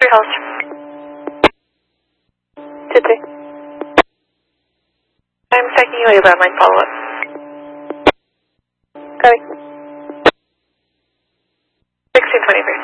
3 calls. 2-3. I'm checking you a landline follow-up. Copy. 1623.